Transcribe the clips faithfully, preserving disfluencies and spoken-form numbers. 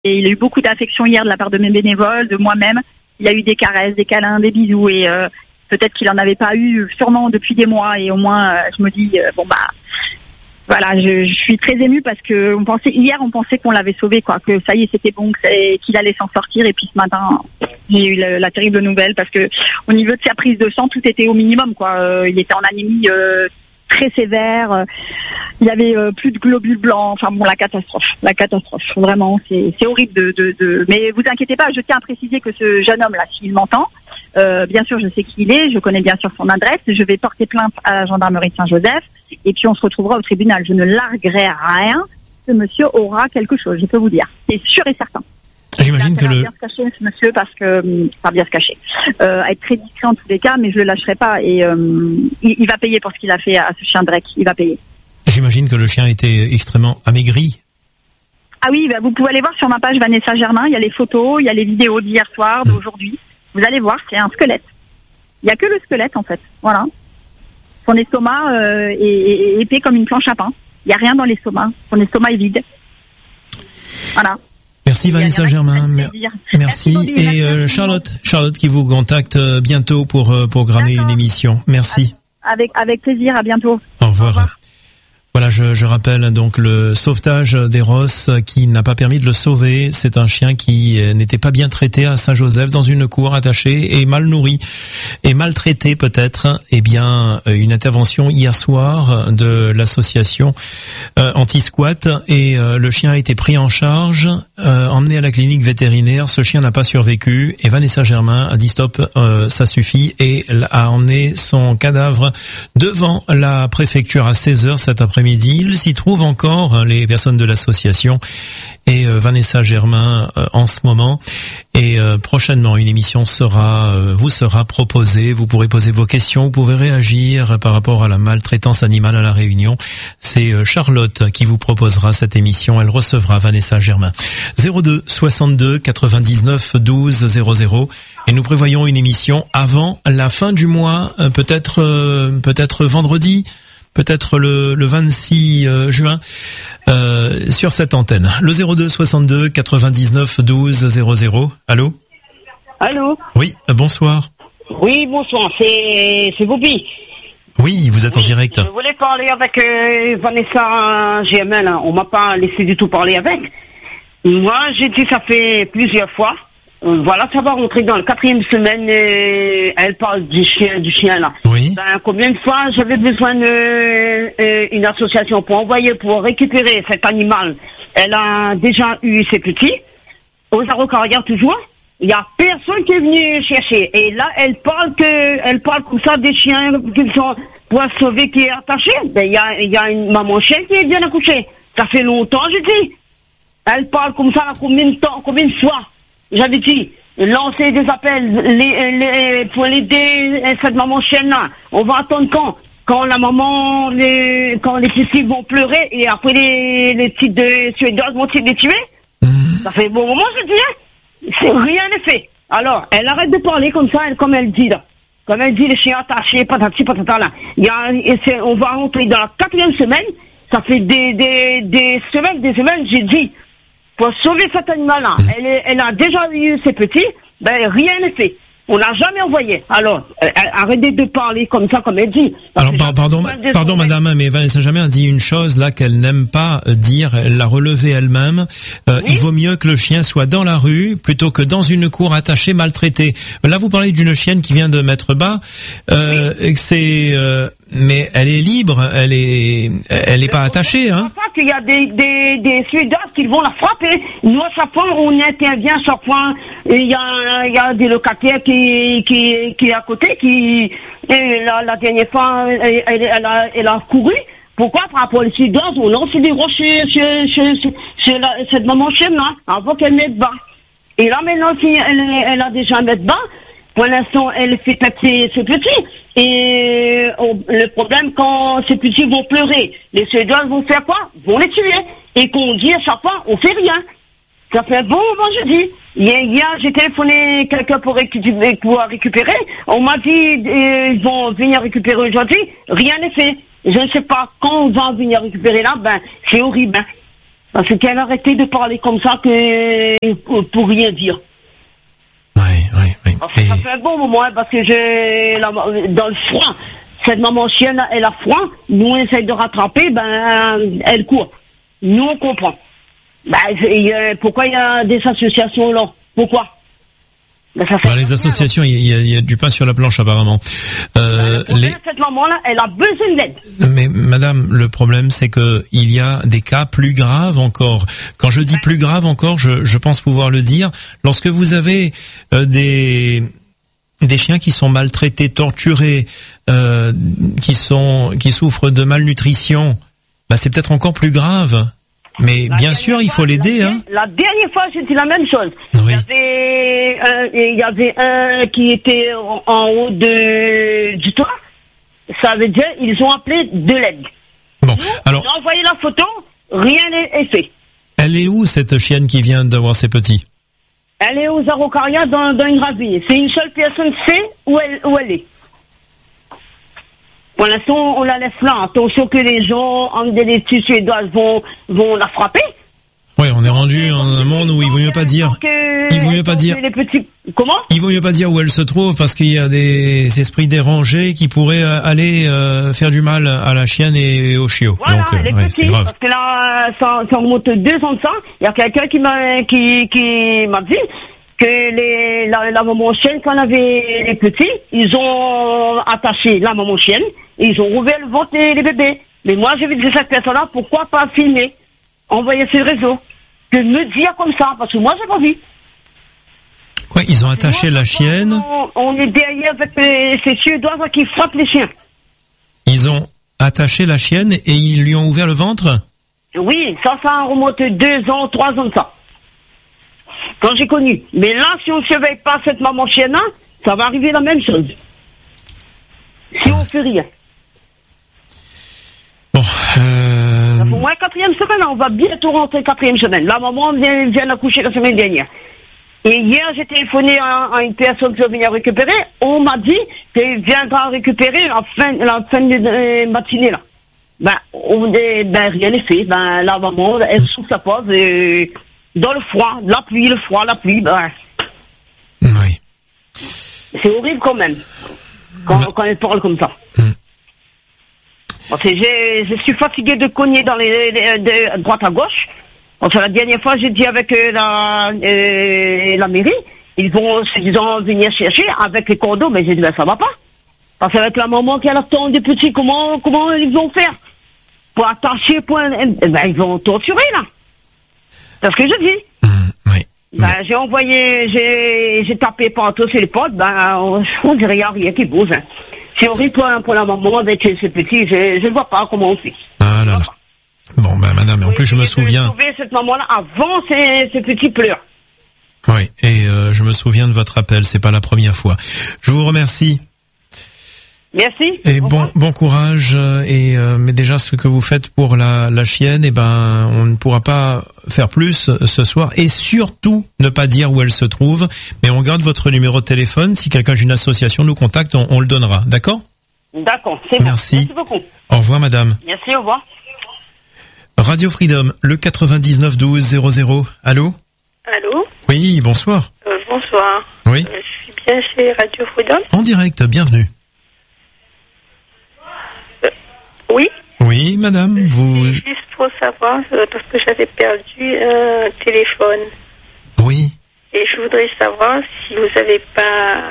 Et il a eu beaucoup d'affection hier de la part de mes bénévoles, de moi-même. Il a eu des caresses, des câlins, des bisous et euh, peut-être qu'il en avait pas eu sûrement depuis des mois. Et au moins, euh, je me dis euh, bon bah voilà, je, je suis très émue parce que on pensait hier, on pensait qu'on l'avait sauvé, quoi, que ça y est, c'était bon, que c'est, qu'il allait s'en sortir. Et puis ce matin, j'ai eu la, la terrible nouvelle parce que au niveau de sa prise de sang, tout était au minimum, quoi. Euh, il était en anémie euh, très sévère. Euh, il y avait euh, plus de globules blancs. Enfin bon, la catastrophe, la catastrophe. Vraiment, c'est, c'est horrible de, de, de. Mais vous inquiétez pas, je tiens à préciser que ce jeune homme-là, s'il m'entend, euh, bien sûr, je sais qui il est, je connais bien sûr son adresse. Je vais porter plainte à la gendarmerie de Saint-Joseph et puis on se retrouvera au tribunal. Je ne larguerai rien. Ce monsieur aura quelque chose, je peux vous dire. C'est sûr et certain. J'imagine que le. Bien se cacher, ce monsieur, parce que pas bien se cacher, euh, être très discret en tous les cas, mais je le lâcherai pas et euh, il, il va payer pour ce qu'il a fait à ce chien Drake. Il va payer. J'imagine que le chien était extrêmement amaigri. Ah oui, bah vous pouvez aller voir sur ma page Vanessa Germain. Il y a les photos, il y a les vidéos d'hier soir, d'aujourd'hui. Vous allez voir, c'est un squelette. Il y a que le squelette en fait. Voilà. Son estomac euh, est, est, est épais comme une planche à pain. Il y a rien dans l'estomac. Son estomac est vide. Voilà. Merci Vanessa Germain, merci. merci. Et euh, Charlotte, Charlotte qui vous contacte bientôt pour pour gramer D'accord. une émission. Merci. Avec avec plaisir, à bientôt. Au revoir. Au revoir. Voilà, je, je rappelle donc le sauvetage d'Eros qui n'a pas permis de le sauver. C'est un chien qui n'était pas bien traité à Saint-Joseph dans une cour attachée et mal nourri et maltraité peut-être. Eh bien, une intervention hier soir de l'association euh, anti-squat et euh, le chien a été pris en charge, euh, emmené à la clinique vétérinaire. Ce chien n'a pas survécu et Vanessa Germain a dit stop, euh, ça suffit et a emmené son cadavre devant la préfecture à seize heures cet après-midi. Il s'y trouve encore les personnes de l'association et euh, Vanessa Germain euh, en ce moment et euh, prochainement une émission sera euh, vous sera proposée. Vous pourrez poser vos questions, vous pouvez réagir par rapport à la maltraitance animale à la Réunion. C'est euh, Charlotte qui vous proposera cette émission. Elle recevra Vanessa Germain. zéro deux soixante-deux quatre-vingt-dix-neuf douze zéro zéro et nous prévoyons une émission avant la fin du mois, euh, peut-être euh, peut-être vendredi. Peut-être le, le vingt-six juin euh, sur cette antenne. Le zéro deux soixante-deux quatre-vingt-dix-neuf douze zéro zéro. Allô ? Allô ? Oui, euh, bonsoir. Oui, bonsoir, c'est, c'est Bobby. Oui, vous êtes oui, en direct. Je voulais parler avec euh, Vanessa Germain, là. On m'a pas laissé du tout parler avec. Moi, j'ai dit ça fait plusieurs fois. Voilà, ça va rentrer dans la quatrième semaine. Euh, elle parle du chien, du chien là. Oui. Ben, combien de fois j'avais besoin d'une euh, une association pour envoyer, pour récupérer cet animal. Elle a déjà eu ses petits. Aux Araucariens toujours. Il y a personne qui est venu chercher. Et là, elle parle que, elle parle comme ça des chiens qui sont pour sauver, qui est attaché. Ben, il y a, il y a une maman chien qui est bien accouchée. Ça fait longtemps, je dis. Elle parle comme ça, combien de temps, combien de fois? J'avais dit, lancer des appels les, les, pour l'aider cette maman chienne-là. On va attendre quand Quand la maman, les, quand les petits vont pleurer et après les, les petites de Suédoises vont les tuer. Mmh. Ça fait bon moment, je dis, hein. C'est, rien n'est fait. Alors, elle arrête de parler comme ça, elle, comme elle dit là. Comme elle dit, les chiens attachés, patati patata là. Il y a, et c'est, on va rentrer dans la quatrième semaine. Ça fait des, des, des semaines, des semaines, j'ai dit. Pour sauver cet animal-là, mmh. elle, elle a déjà eu ses petits, ben rien n'est fait. On n'a jamais envoyé. Alors, arrêtez de parler comme ça, comme elle dit. Alors, par, pardon, pardon, madame, mais Vanessa Germain a dit une chose là qu'elle n'aime pas dire. Elle l'a relevée elle-même. Euh, oui. Il vaut mieux que le chien soit dans la rue plutôt que dans une cour attachée, maltraitée. Là, vous parlez d'une chienne qui vient de mettre bas. Euh, oui. C'est, euh, mais elle est libre. Elle est, elle est pas attachée, hein. Je qu'il y a des, des, des Suédois qui vont la frapper. Nous, à chaque fois, on intervient, chaque fois, il y a, il y a des locataires qui, qui, qui est à côté, qui, et la, la dernière fois, elle, elle, elle, a, elle a couru. Pourquoi? Par rapport aux Suédoises, on lance des rochers sur, sur, sur, sur la, cette maman chienne-là, avant qu'elle mette bas. Et là, maintenant, si elle, elle a déjà mis bas, pour l'instant, elle fait taper ses petits. Et on, le problème, quand ces petits vont pleurer, les Suédois vont faire quoi? Vont les tuer. Et qu'on dit à chaque fois, on fait rien. Ça fait bon, bon, je dis. Hier, hier j'ai téléphoné quelqu'un pour récupérer, pour récupérer. On m'a dit, euh, ils vont venir récupérer aujourd'hui. Rien n'est fait. Je ne sais pas quand on va venir récupérer là. Ben, c'est horrible. Hein. Parce qu'elle a arrêté de parler comme ça que pour, pour rien dire. Oui, oui, oui. Et... Ça fait un bon moment, hein, parce que j'ai la, dans le froid, cette maman chienne, elle a froid, nous on essaye de rattraper, ben elle court. Nous on comprend. Ben, y a, pourquoi il y a des associations là? Pourquoi? Ben, ça fait bah, les associations, il y, y, y a du pain sur la planche apparemment. Euh, ben, les... Cette maman-là, elle a besoin d'aide. Mais madame, le problème c'est que il y a des cas plus graves encore. Quand je dis plus grave encore, je, je pense pouvoir le dire. Lorsque vous avez euh, des des chiens qui sont maltraités, torturés, euh, qui sont qui souffrent de malnutrition, bah c'est peut-être encore plus grave. Mais la bien sûr, il faut l'aider. Hein. La dernière fois, c'était la même chose. Oui. Il y avait un, il y avait un qui était en, en haut de, du toit. Ça veut dire ils ont appelé de l'aide. Bon, Nous, alors. On a envoyé la photo, rien n'est fait. Elle est où cette chienne qui vient d'avoir ses petits? Elle est aux Araucarias dans, dans une ravine. C'est une seule personne qui sait où elle, où elle est. Pour l'instant, on la laisse là. Attention que les gens, en des suédoises, vont, vont la frapper. Oui, on est rendu en un monde où il vaut mieux pas dire. Il vaut mieux pas dire. Les petits... Comment? Il vaut mieux pas dire où elle se trouve parce qu'il y a des esprits dérangés qui pourraient aller euh, faire du mal à la chienne et au chiot. Voilà, donc, euh, les ouais, petits, c'est grave. Parce que là, ça, ça remonte deux ans de ça. Il y a quelqu'un qui m'a, qui, qui m'a dit que les, la, la maman chienne, quand on avait les petits, ils ont attaché la maman chienne et ils ont rouvert le ventre et les bébés. Mais moi, j'ai vu de cette personne-là, pourquoi pas filmer, envoyer sur le réseau, que me dire comme ça, parce que moi, j'ai pas vu. Ouais, ils ont attaché moi, la chienne. On, on est derrière avec les, ces Suédois qui frappent les chiens. Ils ont attaché la chienne et ils lui ont ouvert le ventre? Oui, ça, ça remonte deux ans, trois ans de ça. Quand j'ai connu. Mais là, si on ne surveille pas cette maman chienne, ça va arriver la même chose. Si on fait rien. Bon, euh... Pour moi, quatrième semaine, on va bientôt rentrer quatrième semaine. La maman vient, vient d'accoucher la semaine dernière. Et hier, j'ai téléphoné à, à une personne qui va venir récupérer. On m'a dit qu'elle viendra récupérer la fin, la fin de euh, matinée, là. Ben, on est, ben, rien n'est fait. Ben, la maman, elle souffre sa pause et dans le froid, la pluie, le froid, la pluie, ben. Oui. C'est horrible quand même. Quand, ben... quand elle parle comme ça. Mm. Parce que j'ai, je suis fatigué de cogner dans les, les de droite à gauche. Enfin, la dernière fois, j'ai dit avec euh, la, euh, la mairie, ils vont, ils vont venir chercher avec les condos, mais j'ai dit, ben, ça va pas. Parce qu'avec la maman qui a la tombe des petits, comment, comment ils vont faire? Pour attacher, pour, ben, ils vont torturer, là. C'est ce que je dis. Mmh, oui. Ben, j'ai envoyé, j'ai, j'ai tapé partout sur les potes, ben, on, on dirait, il n'y a rien qui bouge, hein. C'est horrible pour, pour la maman avec ces petits, je ne vois pas comment on fait. Ah là là. Bon, ben, madame, en oui, plus, je me souviens. J'ai trouvé cette maman-là avant ces, ces petits pleurs. Oui, et euh, je me souviens de votre appel, c'est pas la première fois. Je vous remercie. Merci. Et bon, bon courage. Et euh, mais déjà, ce que vous faites pour la, la chienne, eh ben, on ne pourra pas faire plus ce soir. Et surtout, ne pas dire où elle se trouve. Mais on garde votre numéro de téléphone. Si quelqu'un d'une association nous contacte, on, on le donnera. D'accord? D'accord, c'est bon. Merci. Merci beaucoup. Au revoir, madame. Merci, au revoir. Radio Freedom, le quatre-vingt-dix-neuf douze zéro zéro. Allô? Allô? Oui, bonsoir. Euh, bonsoir. Oui. Euh, je suis bien chez Radio Freedom. En direct, bienvenue. Euh, oui? Oui, madame, vous... Juste pour savoir, euh, parce que j'avais perdu un téléphone. Oui. Et je voudrais savoir si vous n'avez pas...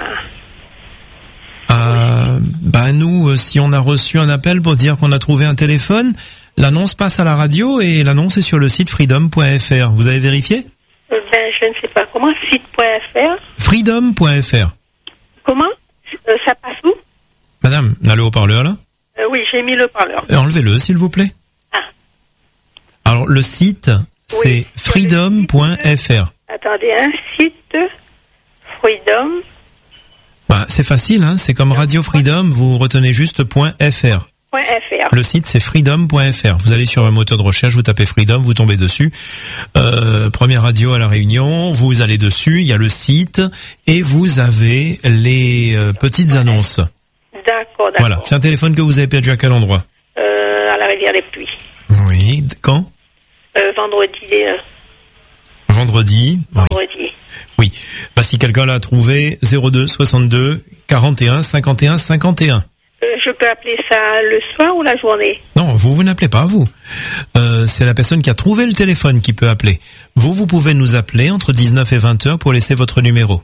Euh, bah nous, euh, si on a reçu un appel pour dire qu'on a trouvé un téléphone, l'annonce passe à la radio et l'annonce est sur le site freedom point f r. Vous avez vérifié? euh, Ben, je ne sais pas. Comment? site point f r? freedom point f r. Comment? euh, Ça passe où? Madame, on a le haut-parleur là? euh, Oui, j'ai mis le parleur. Euh, enlevez-le, s'il vous plaît. Ah. Alors, le site, c'est oui, freedom point f r. Attendez, un site Freedom. Bah, c'est facile, hein, c'est comme Radio Freedom, vous retenez juste .fr. .fr. Le site, c'est freedom point f r. Vous allez sur un moteur de recherche, vous tapez Freedom, vous tombez dessus. Euh, première radio à La Réunion, vous allez dessus, il y a le site, et vous avez les euh, petites annonces. D'accord, d'accord. Voilà, c'est un téléphone que vous avez perdu à quel endroit? euh, À la rivière des Pluies. Oui, quand? euh, vendredi. Euh, vendredi. vendredi. Oui. Oui. Bah, si quelqu'un l'a trouvé, zéro deux soixante-deux quarante et un cinquante et un cinquante et un. Euh, je peux appeler ça le soir ou la journée? Non, vous, vous n'appelez pas, vous. Euh, c'est la personne qui a trouvé le téléphone qui peut appeler. Vous, vous pouvez nous appeler entre dix-neuf et vingt heures pour laisser votre numéro.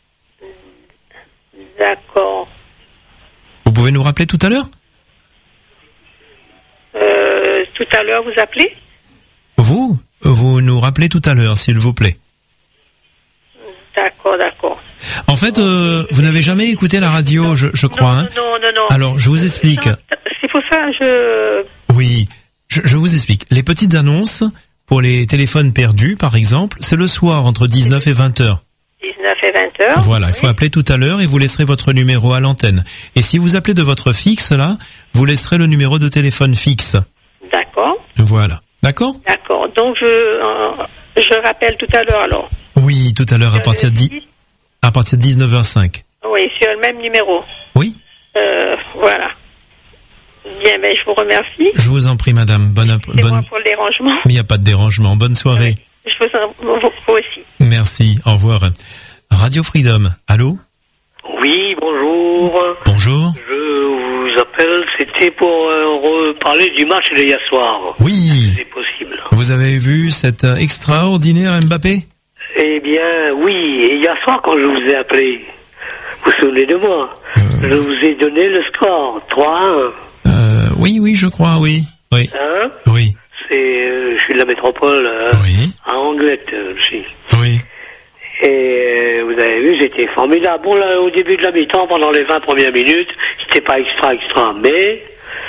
D'accord. Vous pouvez nous rappeler tout à l'heure? Euh, tout à l'heure, vous appelez? Vous, vous nous rappelez tout à l'heure, s'il vous plaît. D'accord, d'accord. En fait, euh, vous n'avez jamais écouté la radio, je, je crois. Non, hein non, non, non. Alors, je vous explique. C'est pour ça, je... Oui, je, je vous explique. Les petites annonces pour les téléphones perdus, par exemple, c'est le soir entre dix-neuf et vingt heures. dix-neuf et vingt heures. Voilà, il faut oui. appeler tout à l'heure et vous laisserez votre numéro à l'antenne. Et si vous appelez de votre fixe, là, vous laisserez le numéro de téléphone fixe. D'accord. Voilà. D'accord? D'accord. Donc, je, euh, je rappelle tout à l'heure, alors. Oui, tout à l'heure à partir de dix, à partir de dix-neuf heures cinq. Oui, sur le même numéro. Oui. Euh, voilà. Bien, ben, je vous remercie. Je vous en prie, madame. Bonne, C'est bonne... moi pour le dérangement. Il n'y a pas de dérangement. Bonne soirée. Je vous en vous aussi. Merci. Au revoir. Radio Freedom. Allô? Oui, bonjour. Bonjour. Je vous appelle, c'était pour euh, reparler du match de hier soir. Oui. C'est possible. Vous avez vu cet euh, extraordinaire Mbappé? Eh bien, oui. Et hier soir, quand je vous ai appelé, vous vous souvenez de moi, euh... je vous ai donné le score, trois à un. Euh, oui, oui, je crois, oui. Oui. Hein? Oui. C'est, euh, je suis de la métropole, euh, oui. à Anglette, euh, aussi. Oui. Et euh, vous avez vu, c'était formidable. Bon, là, au début de la mi-temps, pendant les vingt premières minutes, c'était pas extra, extra, mais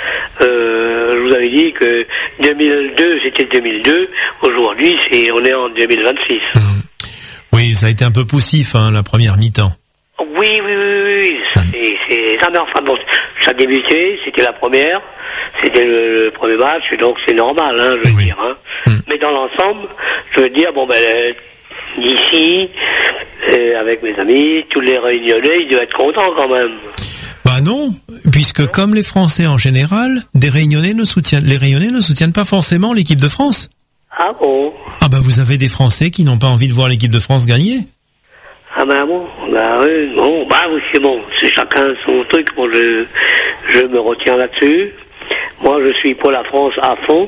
euh, je vous avais dit que deux mille deux, c'était deux mille deux. Aujourd'hui, c'est, on est en deux mille vingt-six. Mmh. Oui, ça a été un peu poussif, hein, la première mi-temps. Oui, oui, oui, oui, oui. Ça, c'est, c'est, ça, mais enfin bon, ça a débuté, c'était la première, c'était le, le premier match, donc c'est normal, hein, je veux oui. dire, hein. Mmh. Mais dans l'ensemble, je veux dire, bon, ben, euh, ici, euh, avec mes amis, tous les Réunionnais, ils doivent être contents quand même. Bah non, puisque comme les Français en général, des Réunionnais ne soutiennent, les Réunionnais ne soutiennent pas forcément l'équipe de France. Ah bon? Ah bah vous avez des Français qui n'ont pas envie de voir l'équipe de France gagner. Ah ben bon, bah oui, bon, bah oui, c'est bon, c'est chacun son truc, moi je, je me retiens là-dessus. Moi je suis pour la France à fond.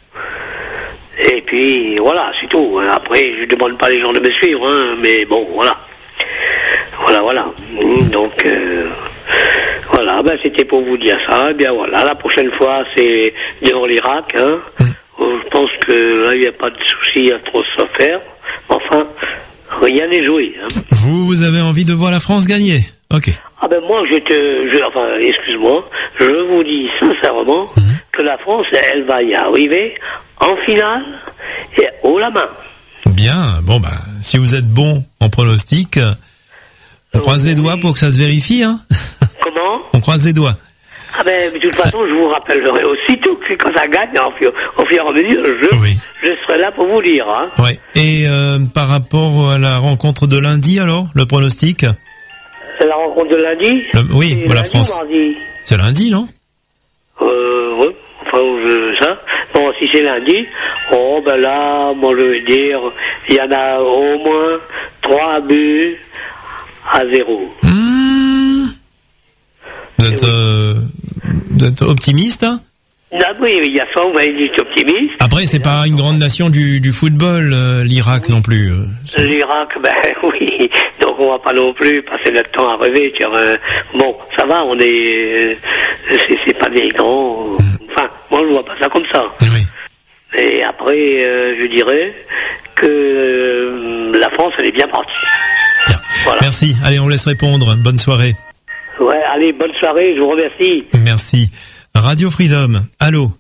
Et puis voilà, c'est tout. Après, je demande pas les gens de me suivre, hein, mais bon, voilà. Voilà, voilà. Donc, euh, voilà, ben c'était pour vous dire ça. Et bien voilà, la prochaine fois, c'est devant l'Irak, hein. Je pense que là, il n'y a pas de souci à trop se faire. Enfin, rien n'est joué, hein. Vous, vous avez envie de voir la France gagner? Ok. Ah ben moi, je te, je, enfin, excuse-moi, je vous dis sincèrement mmh. que la France, elle va y arriver en finale et haut la main. Bien, bon bah, si vous êtes bon en pronostic, on croise les doigts pour que ça se vérifie, hein. Comment? On croise les doigts. Ah ben, de toute façon, je vous rappellerai aussitôt que quand ça gagne, au fur, au fur et à mesure, je, oui. je serai là pour vous dire, hein. Ouais. Et euh, par rapport à la rencontre de lundi, alors, le pronostic? La rencontre de lundi? Le, oui, pour la France. C'est lundi, non? Euh, oui. Enfin, je, ça. Bon, si c'est lundi, oh, ben là, moi, je veux dire, il y en a au moins trois buts à zéro. Mmh. Vous êtes, oui. euh, vous êtes optimiste, hein? Ah oui, il y a ça, on va être optimiste. Après, c'est pas une grande nation du, du football, euh, l'Irak oui. non plus. Euh, L'Irak, ben oui. Donc on va pas non plus passer notre temps à rêver. Car, euh, bon, ça va, on est, euh, c'est, c'est pas des grands. Euh, enfin, moi je vois pas ça comme ça. Oui. Et après, euh, je dirais que euh, la France, elle est bien partie. Bien. Voilà. Merci. Allez, on laisse répondre. Bonne soirée. Ouais, allez, bonne soirée. Je vous remercie. Merci. Radio Freedom. Allô.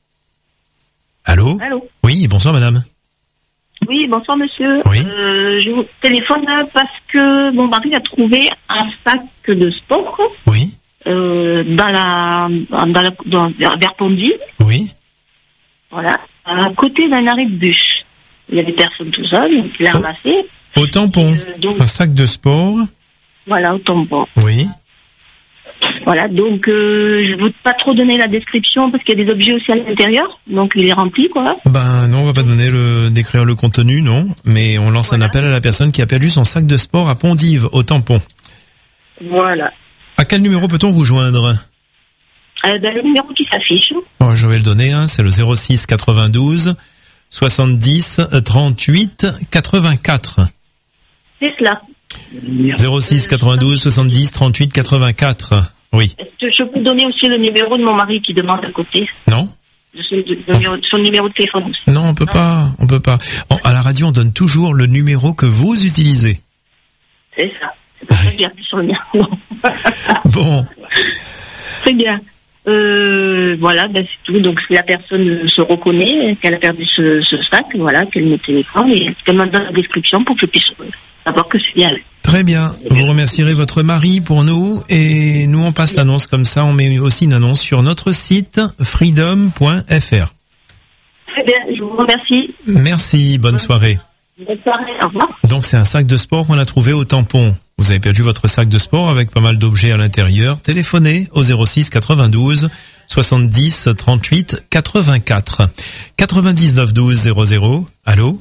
Allô. Allô. Oui, bonsoir madame. Oui, bonsoir monsieur. Oui. Euh, je vous téléphone parce que mon mari a trouvé un sac de sport. Oui. Euh, dans la, dans la, dans, vers Pondy. Oui. Voilà. À côté d'un arrêt de bus. Il y avait personne tout seul, donc il l'a oh. ramassé. Au tampon. Euh, donc, un sac de sport. Voilà, au tampon. Oui. Voilà, donc euh, je ne veux pas trop donner la description parce qu'il y a des objets aussi à l'intérieur, donc il est rempli, quoi. Ben non, on va pas donner le décrire le contenu, non, mais on lance voilà. un appel à la personne qui a perdu son sac de sport à Pont-d'Yves, au Tampon. Voilà. À quel numéro peut-on vous joindre? euh, ben, Le numéro qui s'affiche. Oh, je vais le donner, hein, c'est le zéro six quatre-vingt-douze soixante-dix trente-huit quatre-vingt-quatre. C'est cela. zéro six quatre-vingt-douze soixante-dix trente-huit quatre-vingt-quatre. Oui. Est-ce que je peux donner aussi le numéro de mon mari qui demande à côté? Non. De son, de, de, son numéro de téléphone aussi. Non, on peut non. pas, on peut pas. Bon, à la radio, on donne toujours le numéro que vous utilisez. C'est ça. C'est pour ça que j'ai appuyé sur le mien. Bon. Très bien. Euh, voilà, ben c'est tout. Donc si la personne se reconnaît, qu'elle a perdu ce, ce sac, voilà, qu'elle me téléphone et qu'elle me donne la description pour que je puisse savoir que c'est bien. Très bien. Vous remercierez votre mari pour nous et nous on passe l'annonce comme ça. On met aussi une annonce sur notre site freedom point f r. Très bien. Je vous remercie. Merci. Bonne soirée. Bonne soirée. Au revoir. Donc c'est un sac de sport qu'on a trouvé au Tampon. Vous avez perdu votre sac de sport avec pas mal d'objets à l'intérieur. Téléphonez au zéro six quatre-vingt-douze soixante-dix trente-huit quatre-vingt-quatre. quatre-vingt-dix-neuf douze zéro zéro. Allô?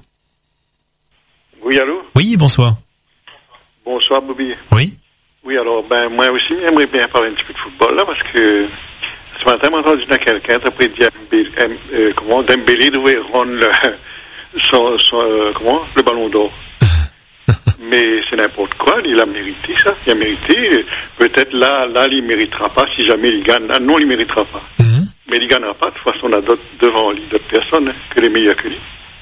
Oui, allô? Oui, bonsoir. Bonsoir, Bobby. Oui? Oui, alors, ben, moi aussi, j'aimerais bien parler un petit peu de football, là, parce que ce matin, j'ai entendu dans quelqu'un, après Dembélé, euh, comment, Dembélé devait rendre le, son, son, euh, comment, le ballon d'or. Mais c'est n'importe quoi, il a mérité ça, il a mérité. Peut-être là, là, il ne méritera pas si jamais il gagne. Ah, non, il ne méritera pas. Mm-hmm. Mais il ne gagnera pas, de toute façon, on a d'autres, devant lui d'autres personnes hein, que les meilleurs que lui.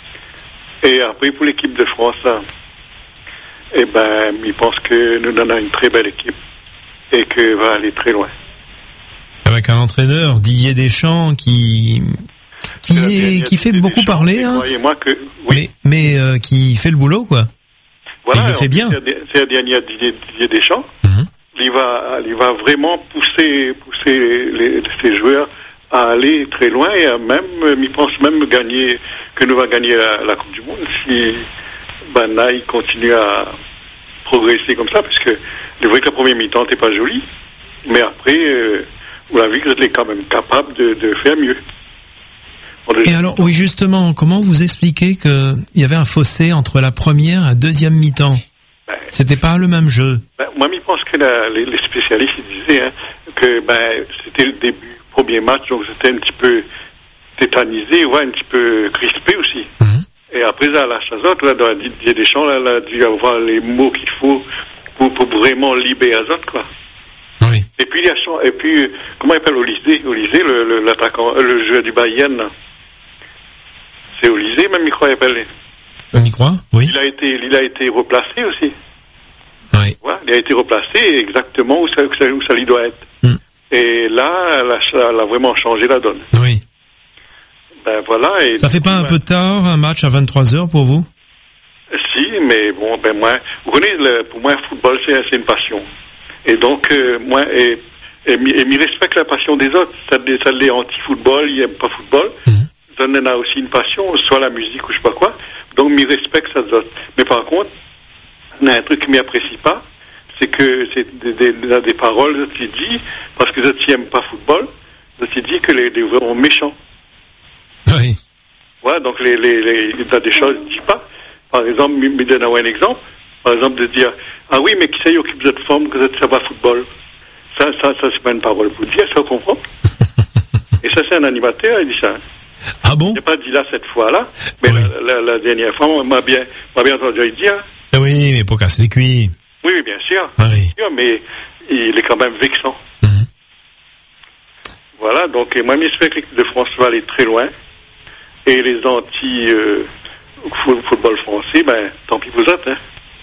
Et après, pour l'équipe de France, là, eh ben, il pense que nous avons une très belle équipe et que va aller très loin. Avec un entraîneur, Didier Deschamps, qui qui, est, qui fait beaucoup Deschamps, parler, hein. Croyez-moi que oui. Mais, mais euh, qui fait le boulot, quoi. Voilà, il le fait bien. C'est la dernière Didier, Didier Deschamps. Mm-hmm. Il va, il va vraiment pousser, pousser les, ses joueurs à aller très loin et à même, il pense même gagner, que nous va gagner la, la Coupe du Monde si ben là, il continue à progresser comme ça, parce que c'est vrai que la première mi-temps n'était pas jolie, mais après, euh, vous l'avez vu que vous êtes quand même capable de, de faire mieux. Et alors, oui, justement, comment vous expliquez qu'il y avait un fossé entre la première et la deuxième mi-temps? Ben, c'était pas le même jeu. Ben, moi, je pense que la, les, les spécialistes ils disaient hein, que ben, c'était le début, premier match, donc c'était un petit peu tétanisé, ouais, un petit peu crispé aussi. Mm-hmm. Et après, à la Chazotte, là, dans la Didier Deschamps, là, là, il a dû avoir les mots qu'il faut pour, pour vraiment libérer Azote, quoi. Oui. Et puis, il y a, et puis comment il appelle Olysée, Olysée, le, le, l'attaquant, le joueur du Bayern, là. C'est Olysée, même, il croit, il appelle. On y croit, oui. Il a été, il a été replacé aussi. Oui. Ouais, il a été replacé exactement où ça, où ça, où ça lui doit être. Mm. Et là, elle a, elle a vraiment changé la donne. Oui. Ben voilà. Et ça fait pas un ouais. peu tard, un match à vingt-trois heures pour vous? Si, mais bon, ben moi, vous connaissez, le, pour moi, le football, c'est, c'est une passion. Et donc, euh, moi, et, et, et, et m'y respecte la passion des autres. Ça, ça l'est anti-football, il n'aime pas football. Mm. Ça en a aussi une passion, soit la musique ou je sais pas quoi. Donc, m'y respecte ça d'autres. Mais par contre, il y a un truc qui m'y apprécie pas, c'est que c'est des, des, des paroles qui dit, parce que je n'aime pas football, je dit que les, les vrais sont méchants. Oui. Voilà, donc les, les, les, il y a des choses que je dis pas. Par exemple, je me donne un exemple. Par exemple, de dire, ah oui, mais qui c'est qui occupe cette forme que ça va football? Ça, ça, ça, c'est pas une parole pour dire, ça, on comprend. Et ça, c'est un animateur, il dit ça. Ah bon? Je n'ai pas dit là cette fois-là, mais oui. la, la, la dernière fois, on m'a bien, m'a bien entendu le dire. Ah oui, mais pour casser les cuits. Oui, bien sûr. Ah oui. Bien sûr, mais il est quand même vexant. Mm-hmm. Voilà, donc moi, j'espère que l'équipe de France va aller très loin. Et les anti-football euh, français, ben, tant pis vous êtes, hein.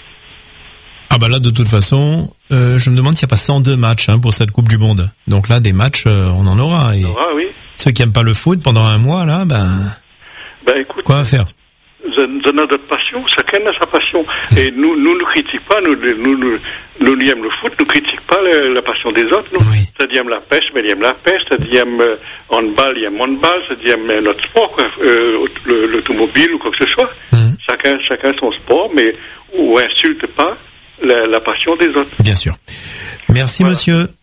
Ah bah là, de toute façon, euh, je me demande s'il n'y a pas cent deux matchs hein, pour cette Coupe du Monde. Donc là, des matchs, euh, on en aura. Et on aura, oui. Ceux qui n'aiment pas le foot pendant un mois, là, ben... Ben écoute... Quoi à faire? Nous avons notre passion, chacun a sa passion. Mmh. Et nous, nous ne critiquons pas, nous, nous, nous, nous, nous aimons le foot, nous ne critiquons pas le, la passion des autres, nous. Oui. Ça dit aime la pêche, mais il aime la pêche, ça dit aime euh, handball, il aime handball, ça dit aime notre sport, quoi, euh, le, l'automobile ou quoi que ce soit. Mmh. Chacun, chacun son sport, mais on insulte pas la, la passion des autres. Bien sûr. Merci, voilà. Monsieur.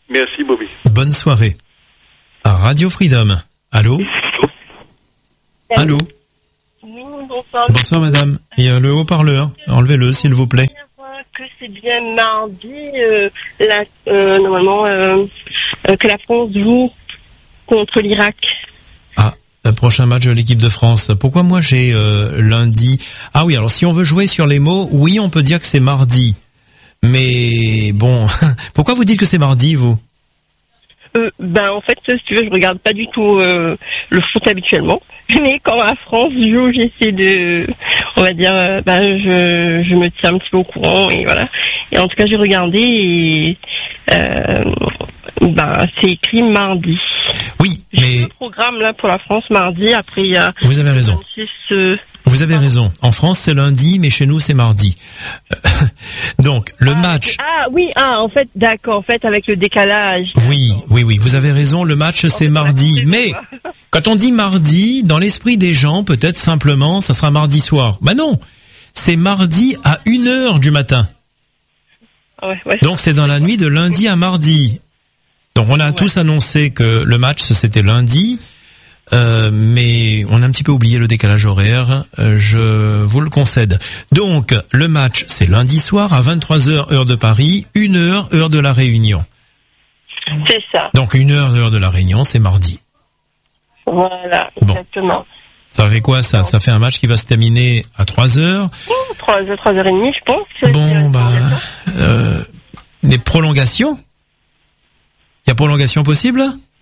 Merci, Bobby. Bonne soirée. À Radio Freedom. Allô? Allô? Oui, bonsoir. Bonsoir, madame. Et euh, le haut-parleur, enlevez-le, s'il vous plaît. Que c'est bien mardi, euh, la, euh, normalement, euh, euh, que la France joue contre l'Irak. Ah, le prochain match de l'équipe de France. Pourquoi moi j'ai euh, lundi? Ah oui, alors si on veut jouer sur les mots, oui, on peut dire que c'est mardi. Mais bon, pourquoi vous dites que c'est mardi, vous? Euh, ben en fait, si tu veux, je regarde pas du tout euh, le foot habituellement. Mais quand la France joue, j'essaie de, on va dire, euh, ben je, je me tiens un petit peu au courant et voilà. Et en tout cas, j'ai regardé et euh, ben c'est écrit mardi. Oui, mais j'ai le programme là pour la France mardi. Après il y a. Vous avez raison. vingt-six, euh... Vous avez raison. En France, c'est lundi, mais chez nous, c'est mardi. Donc, le ah, match... Ah oui, ah en fait, d'accord, en fait, avec le décalage. Oui, oui, oui, vous avez raison, le match, c'est mardi. Mais, quand on dit mardi, dans l'esprit des gens, peut-être simplement, ça sera mardi soir. Bah non, c'est mardi à une heure du matin. Ouais, ouais. Donc, c'est dans la nuit de lundi à mardi. Donc, on a ouais. tous annoncé que le match, c'était lundi. Euh, mais on a un petit peu oublié le décalage horaire, euh, je vous le concède. Donc, le match, c'est lundi soir à vingt-trois heures, heure de Paris, une heure, heure de la Réunion. C'est ça. Donc, une heure, heure de la Réunion, c'est mardi. Voilà, bon. Exactement. Ça fait quoi, ça? Ça fait un match qui va se terminer à trois heures. trois heures, trois heures et demie, je pense. Bon, bah, euh, des prolongations? Il y a prolongation possible?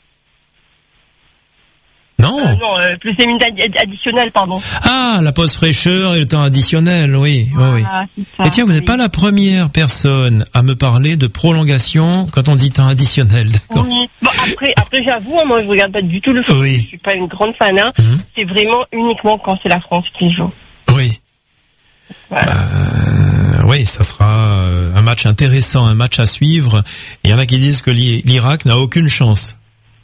Non. Euh, non, euh, plus les minutes add- additionnelles, pardon. Ah, la pause fraîcheur et le temps additionnel, oui, voilà, oui, oui. Ça, et tiens, vous n'êtes oui. pas la première personne à me parler de prolongation quand on dit temps additionnel, d'accord? Oui. Bon, après, après, j'avoue, moi, je regarde pas du tout le foot. Oui. Je suis pas une grande fan. Hein. Mmh. C'est vraiment uniquement quand c'est la France qui joue. Oui. Voilà. Bah, oui, ça sera un match intéressant, un match à suivre. Il y en a qui disent que l'Irak n'a aucune chance.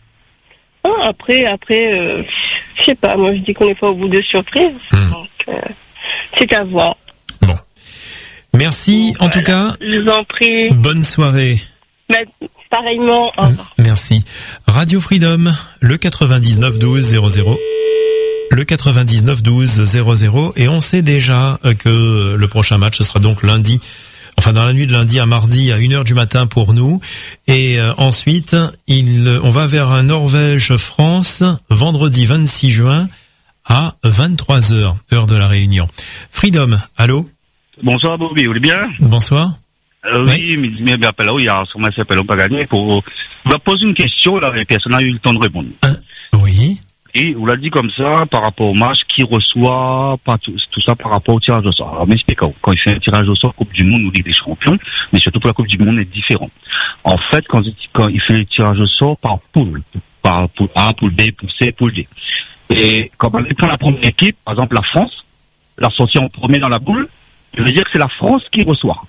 Ah, après, après, euh, je sais pas, moi je dis qu'on n'est pas au bout de surprise, mmh. donc euh, c'est à voir. Bon. Merci, donc, en voilà. tout cas. Je vous en prie. Bonne soirée. Mais, pareillement. Au revoir. Merci. Radio Freedom, le quatre-vingt-dix-neuf douze zéro zéro. Le quatre-vingt-dix-neuf douze zéro zéro. Et on sait déjà que le prochain match, ce sera donc lundi. Enfin, dans la nuit de lundi à mardi à une heure du matin pour nous. Et euh, ensuite, il, on va vers un Norvège-France, vendredi vingt-six juin à vingt-trois heures, heure de la Réunion. Freedom, allô? Bonsoir, Bobby, vous allez bien? Bonsoir. Euh, oui, mais je m'appelle là, il y a son maître s'appelle pas gagné pour, on va poser une question, là, et personne n'a eu le temps de répondre. Euh, oui. Et on l'a dit comme ça, par rapport au match, qui reçoit, pas tout, tout ça par rapport au tirage au sort. Alors, m'expliquons. Quand il fait un tirage au sort, Coupe du Monde ou Ligue des Champions, mais surtout pour la Coupe du Monde, est différent. En fait, quand, quand il fait le tirage au sort par poule, par poule A, poule B, poule C, poule D. Et quand on prend la première équipe, par exemple la France, la sortie en premier dans la poule, je veux dire que c'est la France qui reçoit.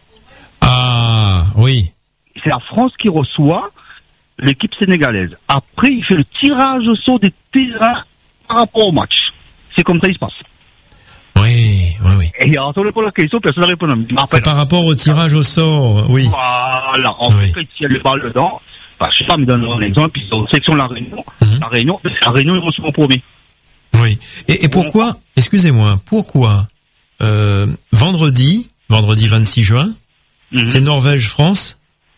Ah, oui. C'est la France qui reçoit l'équipe sénégalaise. Après, il fait le tirage au sort des terrains par rapport au match. C'est comme ça qu'il se passe. Oui, oui, oui. Et alors, pour la question, personne n'a répondu. C'est par rapport au tirage au sort, oui. Voilà. En oui. fait, il y a le balle dedans. Enfin, je sais pas, mais donne un exemple. Ils ont section de la Réunion. Mm-hmm. La Réunion, la Réunion, ils reçoivent en premier. Oui. Et, et pourquoi, excusez-moi, pourquoi, euh, vendredi, vendredi vingt-six juin, mm-hmm. c'est Norvège-France?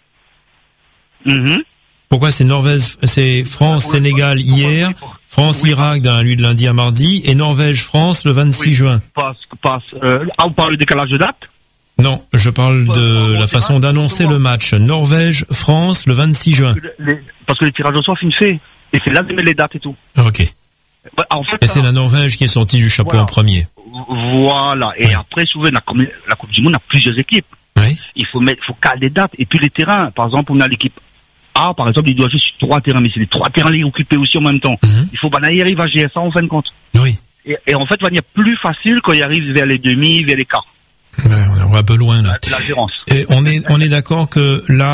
Mm-hmm. Pourquoi c'est Norvège, c'est France-Sénégal hier, France-Irak dans la nuit de lundi à mardi, et Norvège-France le vingt-six juin. Parce, parce, euh, ah, on parle de décalage de date? Non, je parle de la façon d'annoncer le match. Norvège-France le vingt-six juin. Parce que les tirages au sort sont faits. Et c'est là de mettre les dates et tout. Ok. En fait, et c'est la Norvège qui est sortie du chapeau voilà. en premier. Voilà. Et ouais. après, souvent, la, la Coupe du Monde a plusieurs équipes. Oui. Il faut mettre, il faut caler des dates. Et puis les terrains, par exemple, on a l'équipe A, par exemple, il doit jouer sur trois terrains, mais c'est les trois terrains les occuper aussi en même temps. Mm-hmm. Il faut, ben, là, il arrive à gérer ça en fin de compte. Oui. Et, et en fait, il va plus facile quand il arrive vers les demi, vers les quarts. Ouais, on est un peu loin, là. La, la gérance. Et on est, on est d'accord que là,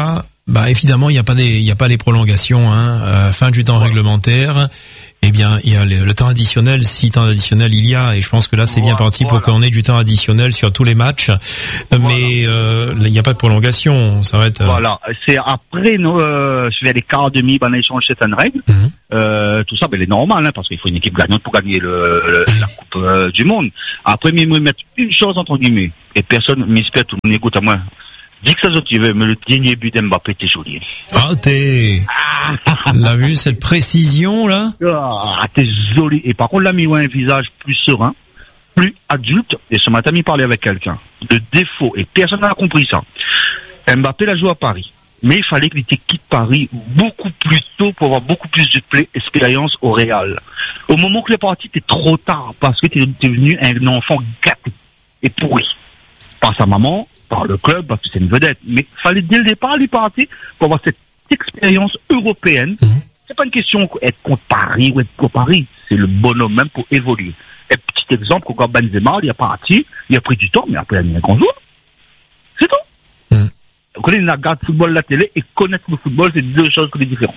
bah évidemment, il n'y a pas des, il y a pas les prolongations. Hein. Euh, fin du temps réglementaire. Eh bien, il y a le, le temps additionnel, si temps additionnel il y a, et je pense que là c'est voilà, bien parti voilà. pour qu'on ait du temps additionnel sur tous les matchs. Voilà. Mais euh, il n'y a pas de prolongation, on s'arrête. Euh... Voilà, c'est après nous, euh, vers les quarts demi, ben on échange certaines règles. Mm-hmm. Euh, tout ça, ben c'est normal, hein, parce qu'il faut une équipe gagnante pour gagner le, le la Coupe euh, du Monde. Après, mais me mettre une chose entre guillemets, et personne m'espère, tout le monde écoute à moi. Dis que ça, tu veux, mais le dernier but d'Mbappé, t'es joli. Ah, t'es... L'as vu, cette précision, là? Ah, t'es joli. Et par contre, là, il a un visage plus serein, plus adulte. Et ce matin, il parlait avec quelqu'un de défaut. Et personne n'a compris ça. Mbappé l'a joué à Paris. Mais il fallait qu'il quitte Paris beaucoup plus tôt pour avoir beaucoup plus de play, expérience au Real. Au moment que il est parti, t'es trop tard parce que t'es devenu un enfant gâté et pourri. Par sa maman, par le club, parce que c'est une vedette. Mais il fallait dès le départ aller partir pour avoir cette expérience européenne. Mmh. C'est pas une question d'être contre Paris ou être contre Paris. C'est le bonhomme même pour évoluer. Et petit exemple, quand Benzema, il est parti, il a pris du temps, mais après, il a mis un grand jour. C'est tout. Mmh. Vous connaissez la garde football, la télé, et connaître le football, c'est deux choses différentes.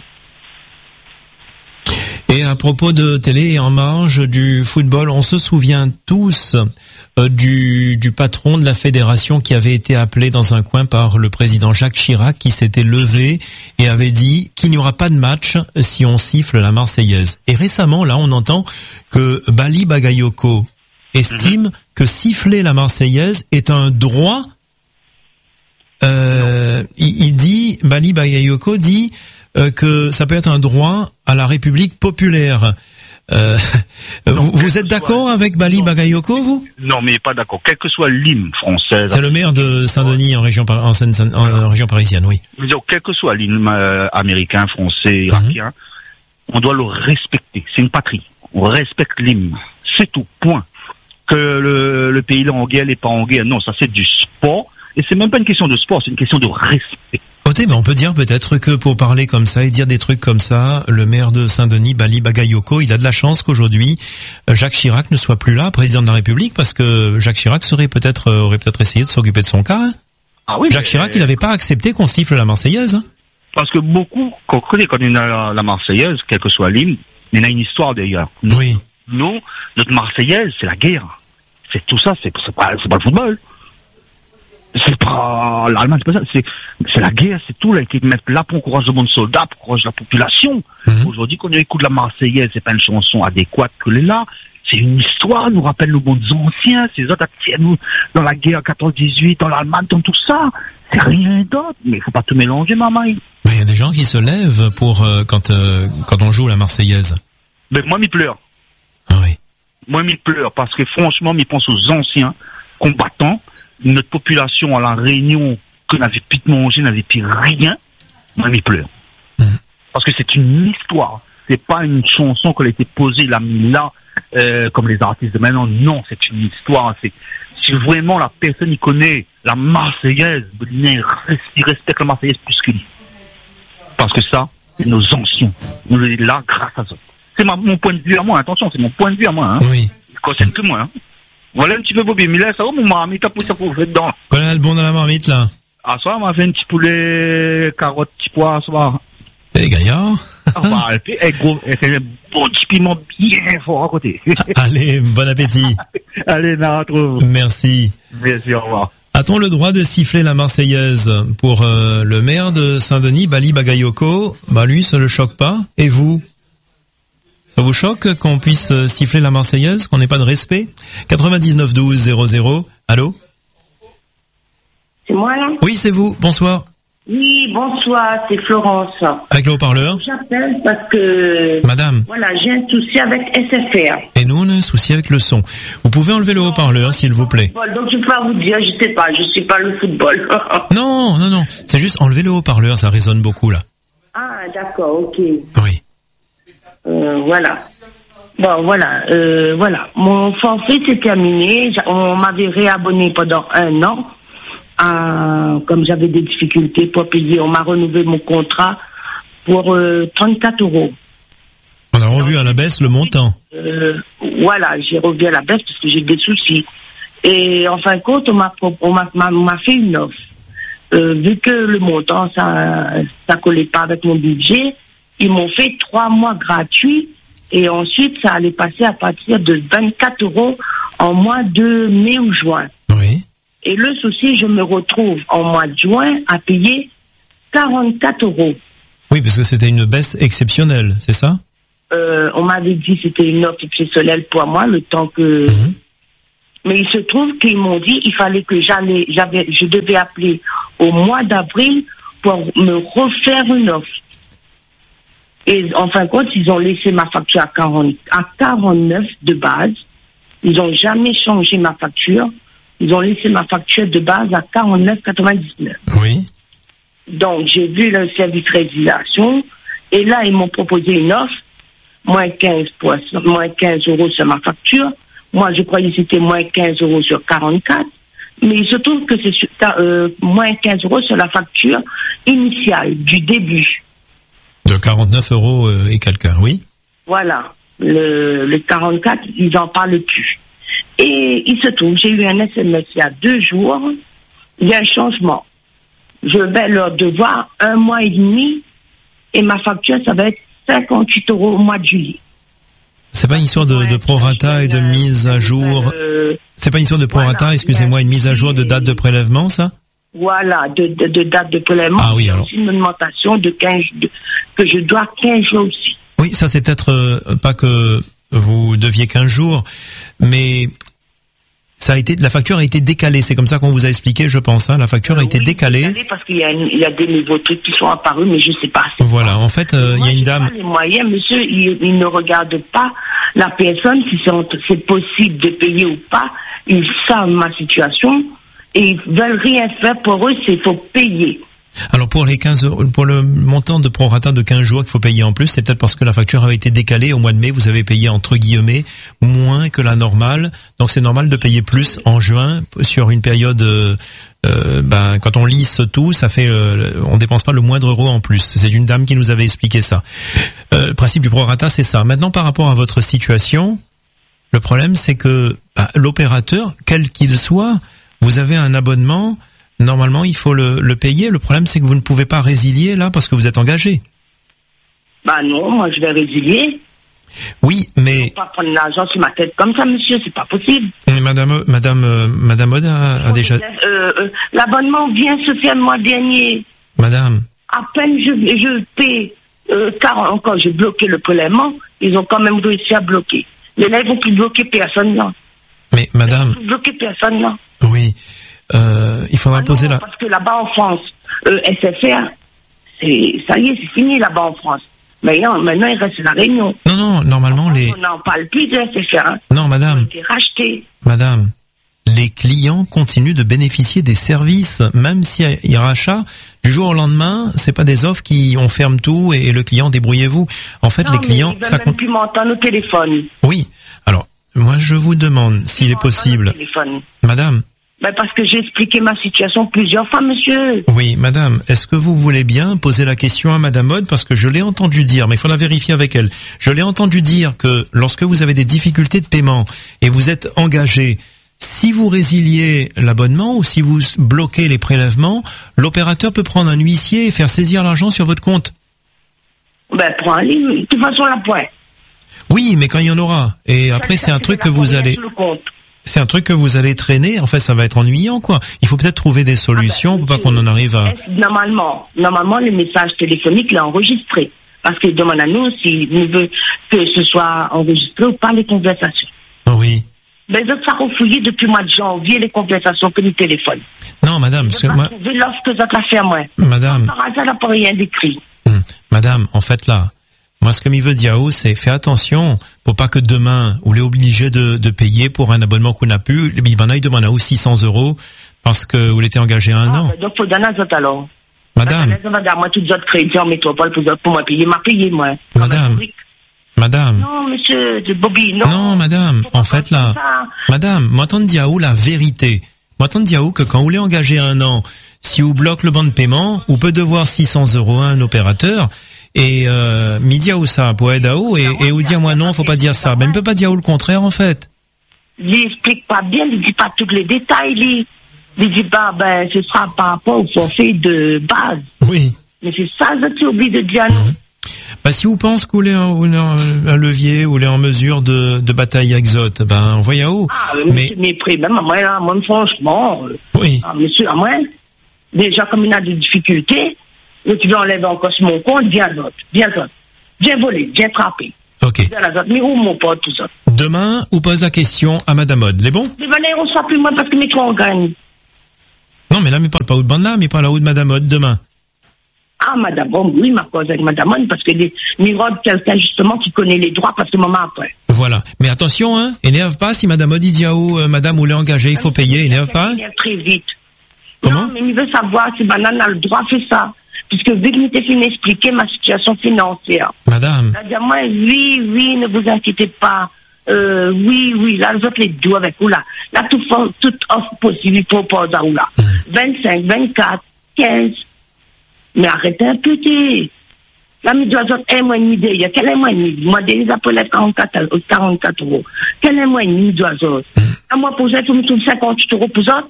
Et à propos de télé et en marge du football, on se souvient tous euh, du, du patron de la fédération qui avait été appelé dans un coin par le président Jacques Chirac, qui s'était levé et avait dit qu'il n'y aura pas de match si on siffle la Marseillaise. Et récemment, là, on entend que Bali Bagayoko estime mmh. que siffler la Marseillaise est un droit. Euh, il, il dit, Bali Bagayoko dit euh, que ça peut être un droit à la République populaire. Euh, non, vous, vous êtes d'accord soit... avec Bali non. Bagayoko, vous? Non, mais pas d'accord. Quel que soit l'hymne française. C'est le maire de Saint-Denis en région, en, Seine, en, voilà. en région parisienne, oui. Donc, quel que soit l'hymne euh, américain, français, irakien, mm-hmm. on doit le respecter. C'est une patrie. On respecte l'hymne. C'est tout. Point. Que le, le pays est en guerre, n'est pas en guerre. Non, ça c'est du sport. Et c'est même pas une question de sport, c'est une question de respect. Côté, mais on peut dire peut-être que pour parler comme ça et dire des trucs comme ça, le maire de Saint-Denis, Bali Bagayoko, il a de la chance qu'aujourd'hui Jacques Chirac ne soit plus là, président de la République, parce que Jacques Chirac serait peut-être aurait peut-être essayé de s'occuper de son cas. Hein. Ah oui. Jacques Chirac, il n'avait pas accepté qu'on siffle la Marseillaise. Hein. Parce que beaucoup, quand on connaît la, la Marseillaise, quel que soit l'hymne, il y a une histoire d'ailleurs. Nous, oui. Nous, notre Marseillaise, c'est la guerre. C'est tout ça, c'est, c'est pas, c'est pas le football. C'est pas l'Allemagne, c'est pas ça. C'est, c'est la guerre, c'est tout là qui met là pour encourager le monde soldat, pour encourager la population. Mm-hmm. Aujourd'hui, quand on écoute la Marseillaise, c'est pas une chanson adéquate que l'est là. C'est une histoire, nous rappelle nos bons anciens, ces autres nous dans la guerre quatorze dix-huit, dans l'Allemagne, dans tout ça. C'est rien d'autre. Mais il faut pas tout mélanger, maman. Mais il y a des gens qui se lèvent pour euh, quand euh, quand on joue la Marseillaise. Mais moi, m'y pleure. Ah oui. Moi, m'y pleure parce que franchement, m'y pense aux anciens combattants. Notre population à la Réunion, que n'avait plus de manger, n'avait plus rien, moi, m'y pleure. Mmh. Parce que c'est une histoire. C'est pas une chanson qui a été posée, la mis là, euh, comme les artistes de maintenant. Non, c'est une histoire. C'est, si vraiment la personne y connaît la Marseillaise, il respecte la Marseillaise plus que lui. Parce que ça, c'est nos anciens. Nous sommes là grâce à ça. C'est ma, mon point de vue à moi, attention, c'est mon point de vue à moi. Hein. Oui. Il concerne que moi. Hein. Voilà un petit peu Bobby Miller, ça va mon marmite, t'as poussé ça pour dedans. Qu'on a le bon dans la marmite là? Ah, ça, on m'a fait un petit poulet, carottes, petit pois, ça va. Eh, gaillard. Ah, bah, et gros, et c'est un bon petit piment bien fort à côté. Allez, bon appétit. Allez, na, retrouve. Merci. Merci, au revoir. A-t-on le droit de siffler la Marseillaise pour euh, le maire de Saint-Denis, Bali Bagayoko? Bah, lui, ça le choque pas. Et vous? Ça vous choque qu'on puisse siffler la Marseillaise, qu'on n'ait pas de respect? Quatre-vingt-dix-neuf douze zéro zéro. Allô? C'est moi là? Oui, c'est vous. Bonsoir. Oui, bonsoir, c'est Florence. Avec le haut-parleur? J'appelle parce que... Madame. Voilà, j'ai un souci avec S F R. Et nous, on a un souci avec le son. Vous pouvez enlever le haut-parleur, s'il vous plaît. Donc je peux pas vous dire, je sais pas, je suis pas le football. Non, non, non. C'est juste enlever le haut-parleur, ça résonne beaucoup là. Ah, d'accord, ok. Oui. Euh, voilà. Bon, voilà, euh, voilà. Mon forfait c'est terminé. On m'avait réabonné pendant un an. Euh, comme j'avais des difficultés pour payer, on m'a renouvelé mon contrat pour euh, trente-quatre euros. On a revu à la baisse le montant. Euh, voilà, j'ai revu à la baisse parce que j'ai des soucis. Et en fin de compte, on m'a, on m'a, m'a, m'a fait une offre. euh, vu que le montant, ça ça collait pas avec mon budget, ils m'ont fait trois mois gratuits et ensuite, ça allait passer à partir de vingt-quatre euros en mois de mai ou juin. Oui. Et le souci, je me retrouve en mois de juin à payer quarante-quatre euros. Oui, parce que c'était une baisse exceptionnelle, c'est ça? Euh, on m'avait dit que c'était une offre exceptionnelle pour moi, le temps que... Mmh. Mais il se trouve qu'ils m'ont dit qu'il fallait que j'allais, j'avais, je devais appeler au mois d'avril pour me refaire une offre. Et en fin de compte, ils ont laissé ma facture à quarante, à quarante-neuf de base. Ils n'ont jamais changé ma facture. Ils ont laissé ma facture de base à quarante-neuf quatre-vingt-dix-neuf. Oui. Donc, j'ai vu le service résiliation. Et là, ils m'ont proposé une offre. Moins quinze, pour, moins quinze euros sur ma facture. Moi, je croyais que c'était moins quinze euros sur quarante-quatre. Mais il se trouve que c'est sur, euh, moins quinze euros sur la facture initiale, du début. De quarante-neuf euros et quelqu'un, oui. Voilà. Le, le quarante-quatre, ils n'en parlent plus. Et il se trouve, j'ai eu un S M S il y a deux jours. Il y a un changement. Je vais leur devoir un mois et demi et ma facture, ça va être cinquante-huit euros au mois de juillet. C'est pas une histoire de, de prorata et de mise à jour. Euh, c'est pas une histoire de prorata, voilà, excusez-moi, une mise à jour de date de prélèvement, ça? Voilà, de, de, de date de prélèvement. Ah oui, alors. C'est une augmentation de quinze, de, que je dois quinze jours aussi. Oui, ça c'est peut-être euh, pas que vous deviez quinze jours, mais ça a été, la facture a été décalée. C'est comme ça qu'on vous a expliqué, je pense. Hein. La facture euh, a été oui, décalée. décalée parce qu'il y a, il y a des nouveaux trucs qui sont apparus, mais je sais pas. Voilà, en fait, euh, il y a une dame. Pas les moyens, monsieur, ils, ils ne regardent pas la personne si c'est, c'est possible de payer ou pas. Ils savent ma situation et ils veulent rien faire pour eux. C'est faut payer. Alors pour les quinze euros, pour le montant de prorata de quinze jours qu'il faut payer en plus, c'est peut-être parce que la facture avait été décalée au mois de mai, vous avez payé entre guillemets moins que la normale, donc c'est normal de payer plus en juin sur une période. Euh, euh, ben quand on lisse tout, ça fait, euh, on dépense pas le moindre euro en plus. C'est une dame qui nous avait expliqué ça. Euh, le principe du prorata, c'est ça. Maintenant, par rapport à votre situation, le problème c'est que ben, l'opérateur, quel qu'il soit, vous avez un abonnement. Normalement, il faut le, le payer. Le problème, c'est que vous ne pouvez pas résilier là parce que vous êtes engagé. Bah non, moi je vais résilier. Oui, mais. Je ne peux pas prendre l'argent sur ma tête comme ça, monsieur, c'est pas possible. Mais madame, madame, euh, madame Aude a, a déjà. Euh, euh, l'abonnement vient se faire le mois dernier. Madame. À peine je, je paie, euh, car encore j'ai bloqué le prélèvement, ils ont quand même réussi à bloquer. Mais là, ils vont plus bloquer personne là. Mais madame. Ils vont bloquer personne là. Oui. Euh, il faudra ah poser non, la... Parce que là-bas en France, euh, S F R, c'est, ça y est, c'est fini là-bas en France. Maintenant, maintenant, il reste la Réunion. Non, non, normalement, France, les... On n'en parle plus de S F R. Hein. Non, madame. C'est racheté. Madame, les clients continuent de bénéficier des services, même s'il y a rachat. Du jour au lendemain, c'est pas des offres qui on ferme tout et, et le client débrouillez-vous. En fait, non, les clients... Mais ils ça veulent même plus m'entendre au téléphone. Oui. Alors, moi, je vous demande s'il est possible... Madame... Ben parce que j'ai expliqué ma situation plusieurs fois, monsieur. Oui, madame, est-ce que vous voulez bien poser la question à madame Aude, parce que je l'ai entendu dire, mais il faut la vérifier avec elle. Je l'ai entendu dire que lorsque vous avez des difficultés de paiement et vous êtes engagé, si vous résiliez l'abonnement ou si vous bloquez les prélèvements, l'opérateur peut prendre un huissier et faire saisir l'argent sur votre compte. Ben, prends un livre, de toute façon, la pointe. Oui, mais quand il y en aura. Et après, ça, c'est un truc que vous allez... C'est un truc que vous allez traîner. En fait, ça va être ennuyant, quoi. Il faut peut-être trouver des solutions ah ben, pour pas qu'on en arrive à... Normalement, normalement, le message téléphonique est enregistré. Parce qu'il demande à nous s'il veut que ce soit enregistré ou pas les conversations. Oui. Mais je ça refouillé depuis le mois de janvier les conversations que nous téléphonent. Non, madame, parce que moi... trouver lorsque ça t'a fait moi. Madame... Par hasard, n'a pas rien d'écrit. Hum. Madame, en fait, là... Moi, ce que m'y veut dire, c'est fais attention pour pas que demain, vous l'ayez obligé de, de payer pour un abonnement qu'on n'a plus. Il va y demander aussi six cents euros parce que vous l'étiez engagé à un ah, an. Ben donc, faut donner à alors. Madame. Moi, toutes les autres crédits en métropole pour, pour moi payer. M'a payé, moi. Madame. Madame. Non, monsieur, de Bobby, non. Non, madame. En fait, là. Ça. Madame, moi, t'en dis à où la vérité? Moi, t'en dis à où que quand vous l'avez engagé à un an, si vous bloquez le banc de paiement, vous peut devoir six cents euros à un opérateur. Et euh, midi ou ça pour aider ou et et ou dire moi non, faut pas dire ça. Mais on peut pas dire ou le contraire en fait. Il explique pas bien, il dit pas tous les détails, il Il dit, bah, ben, ce sera par rapport au forfait de base. Oui. Mais c'est ça, je suis obligé de dire non. Bah, si vous pensez que vous êtes un, un levier, vous êtes en mesure de, de batailler avec Zot, ben, envoyez à haut. Ah, mais, mais près, même à moi, là, moi, franchement. Oui. Ah, monsieur, à moi, déjà, comme il a des difficultés, là, tu veux enlever encore sur mon compte, viens Zot, viens Zot. Viens voler, viens frapper. Ok. Viens la Zot, mais où mon pote, tout ça? Demain, vous posez la question à Madame Odd, les bons? Mais venez, on ne soit plus moi parce que mes trois, on gagne. Non, mais là, mais parle pas où de bande là, mais parle à où de Madame Odd demain. Ah, Madame, bon, oui, ma cause avec Madame Odd, parce que les Mirod, quelqu'un justement qui connaît les droits, parce que maman après. Voilà. Mais attention, hein, énerve pas si Madame Odd dit à où, euh, Madame, vous l'avez engagé, il faut payer, énerve pas. Il très vite. Comment? Non, mais il veut savoir si Banane a le droit de faire ça. Puisque vu que m'était fini expliquer ma situation financière. Madame. Elle dit à moi, oui, oui, ne vous inquiétez pas. Euh, oui, oui, là, les autres les deux avec vous, là. Là, tout, toute offre possible, il propose à vous, là. Mmh. vingt-cinq, vingt-quatre, quinze. Mais arrêtez un peu, t'es. Là, mais doit être un mois et demi d'ailleurs. Quel est un mois et demi? Moi, déjà, pour les quarante-quatre euros. Quel est un mois et demi, doit être? Un mois pour ça, tu me trouves cinquante euros pour ça?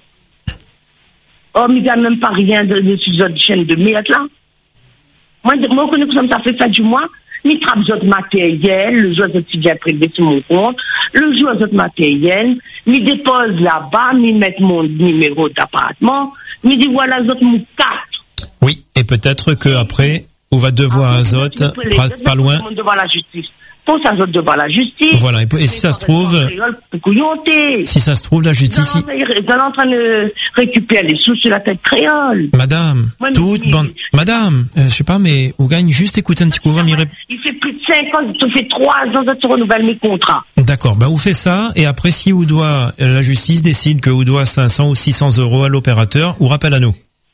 Oh, mais il n'y a même pas rien de, de sur cette chaîne de merde, là. Moi, moi, je connais que ça fait ça du mois. Mais il trappe d'autres matériel, le jour de petit privé sur mon compte, le jour d'autres matériel, il dépose là-bas, il met mon numéro d'appartement, il dit voilà, d'autres mon carte. Oui, et peut-être que après, on va devoir à Zot, pas, pas loin. Devant la justice. Pour ça, Zot devant la justice. Voilà, et, et si ça se trouve, si ça se trouve, la justice. Ils sont en train de récupérer les sous sur la tête créole. Madame, ouais, toute bande. Madame, euh, je sais pas, mais vous gagnez juste écouter un petit coup. Il, il fait plus de cinq ans, il fait trois ans que tu renouvelles mes contrats. D'accord, ben vous faites ça, et après, si vous doit, la justice décide que vous doit cinq cents ou six cents euros à l'opérateur, ou rappelle à nous.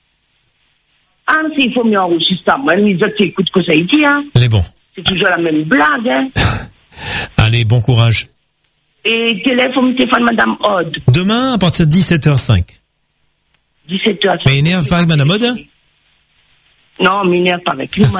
Ah, mais il faut mieux enregistrer ça. Moi, les autres, écoutent ce que ça dit, hein. Les bons. C'est toujours la même blague, hein. Allez, bon courage. Et téléphone, téléphone, Madame Odd. Demain, à partir de dix-sept heures cinq. dix-sept heures cinq. Mais énerve pas avec Madame Odd? Non, m'énerve pas avec lui. Moi,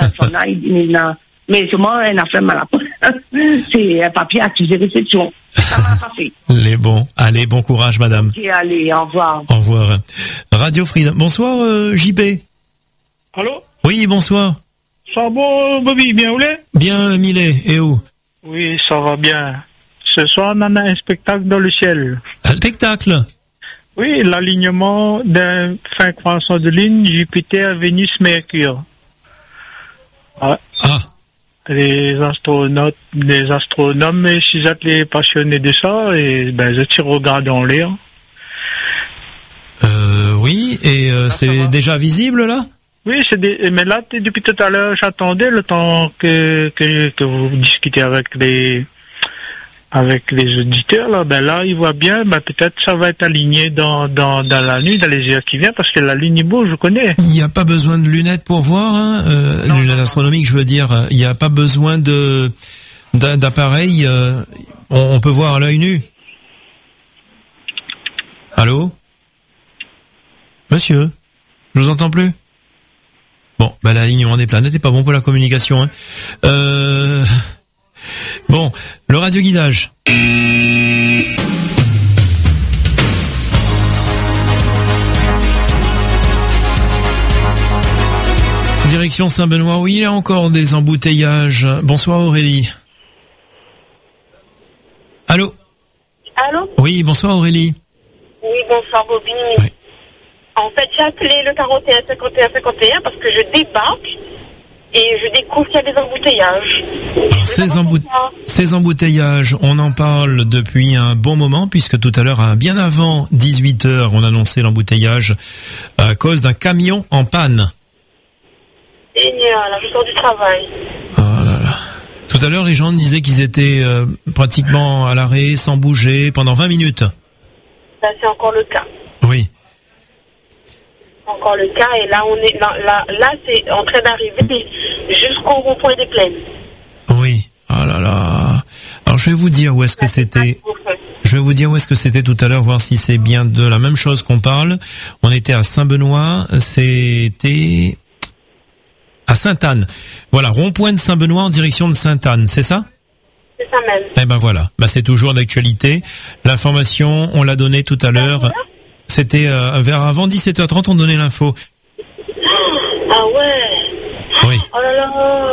mais c'est moi, un affaire mal à c'est un papier accusé de réception. Ça m'a pas fait. Les bons. Allez, bon courage, Madame. Ok, allez, au revoir. Au revoir. Radio Frida. Bonsoir, euh, J P. Allô? Oui, bonsoir. Ça va bon, Bobby, bien où l'est? Bien, Millet, et où? Oui, ça va bien. Ce soir, on a un spectacle dans le ciel. Un spectacle? Oui, l'alignement d'un fin croissant de ligne Jupiter, Vénus, Mercure. Ah. ah. Les astronautes, les astronomes, et si vous êtes les passionnés de ça, et ben, je regarde en l'air. Euh, oui, et euh, c'est déjà visible, là? Oui, c'est des, mais là, depuis tout à l'heure, j'attendais le temps que, que, que vous discutez avec les, avec les auditeurs, là. Ben là, ils voient bien, ben peut-être ça va être aligné dans, dans, dans la nuit, dans les heures qui viennent, parce que la ligne bouge, je connais. Il n'y a pas besoin de lunettes pour voir, hein, euh, non, lunettes non, astronomiques, je veux dire. Il n'y a pas besoin de, d'appareil, euh, on, on peut voir à l'œil nu. Allô? Monsieur? Je vous entends plus? Bon, bah l'alignement des planètes est pas bon pour la communication. Hein. Euh... Bon, le radioguidage. Direction Saint-Benoît, oui, il y a encore des embouteillages. Bonsoir Aurélie. Allô? Allô? Oui, bonsoir Aurélie. Oui, bonsoir Bobby. Oui. En fait, j'ai appelé le quarante et un cinquante et un cinquante et un parce que je débarque et je découvre qu'il y a des embouteillages. Ces, embout... Ces embouteillages, on en parle depuis un bon moment puisque tout à l'heure, bien avant dix-huit heures, on annonçait l'embouteillage à cause d'un camion en panne. Génial, je sors du travail. Oh là là. Tout à l'heure, les gens disaient qu'ils étaient euh, pratiquement à l'arrêt, sans bouger, pendant vingt minutes. Ça, c'est encore le cas. Oui. Encore le cas, et là, on est là, là, là c'est en train d'arriver jusqu'au rond-point des Plaines. Oui. Oh là là. Alors, je vais vous dire où est-ce que c'était. Je vais vous dire où est-ce que c'était tout à l'heure, voir si c'est bien de la même chose qu'on parle. On était à Saint-Benoît, c'était à Sainte-Anne. Voilà, rond-point de Saint-Benoît en direction de Sainte-Anne, c'est ça? C'est ça même. Eh ben voilà, bah c'est toujours d'actualité. L'information, on l'a donnée tout à l'heure. C'était euh, vers avant dix-sept heures trente, on donnait l'info. Ah ouais. Oui. Oh là là.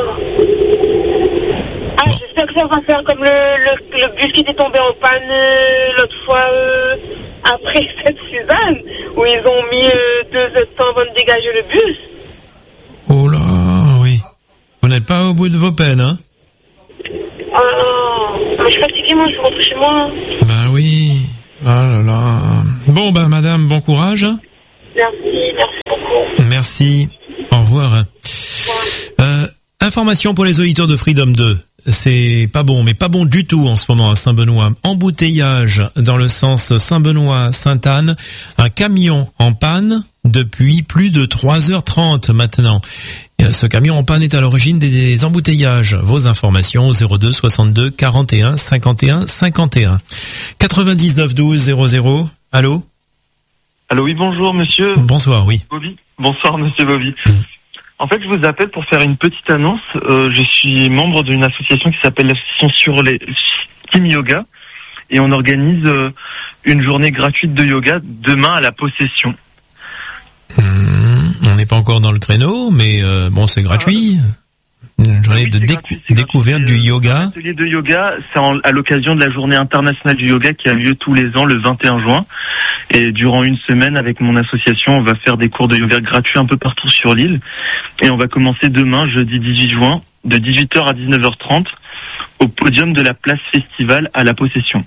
Ah, bon. J'espère que ça va faire comme le, le, le bus qui était tombé en panne euh, l'autre fois euh, après cette Suzanne, où ils ont mis euh, deux heures de temps avant de dégager le bus. Oh là, oui. Vous n'êtes pas au bout de vos peines, hein? Oh non, mais je suis fatiguée, moi, je vais rentrer chez moi. Ben oui. Ah là là. Bon, ben madame, bon courage. Merci, merci beaucoup. Merci. Au revoir. Euh, information pour les auditeurs de Freedom deux. C'est pas bon, mais pas bon du tout en ce moment à Saint-Benoît. Embouteillage dans le sens Saint-Benoît-Sainte-Anne. Un camion en panne depuis plus de trois heures trente maintenant. Et ce camion en panne est à l'origine des embouteillages. Vos informations au zéro deux soixante-deux quarante et un cinquante et un cinquante et un. quatre-vingt-dix-neuf douze zéro zéro. Allô? Allô, oui, bonjour, monsieur. Bonsoir, oui. Bobby. Bonsoir, monsieur Bobby. Mmh. En fait, je vous appelle pour faire une petite annonce. Euh, je suis membre d'une association qui s'appelle l'Association sur les Team Yoga. Et on organise euh, une journée gratuite de yoga demain à la Possession. Mmh, on n'est pas encore dans le créneau, mais euh, bon, c'est gratuit. Une journée ah oui, de décou- gratuit, découverte du yoga. L'atelier de yoga, c'est en, à l'occasion de la journée internationale du yoga qui a lieu tous les ans le vingt et un juin. Et durant une semaine, avec mon association, on va faire des cours de yoga gratuits un peu partout sur l'île. Et on va commencer demain, jeudi dix-huit juin, de dix-huit heures à dix-neuf heures trente, au podium de la place Festival à la Possession.